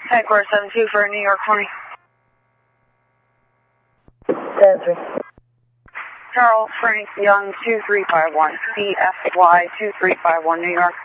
Headquarters 72 for New York 20. 10-3. Charles Frank Young 2351, CFY 2351, New York.